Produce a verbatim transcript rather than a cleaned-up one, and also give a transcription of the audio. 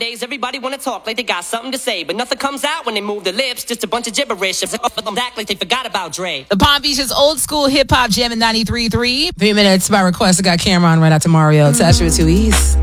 Nowadays, everybody wanna talk like they got something to say, but nothing comes out when they move their lips. Just a bunch of gibberish. Act like they forgot about Dre. The Palm Beach's old school hip hop jam in ninety-three point three. Three minutes by request. I got Cameron right after Mario. Tasha with two E's.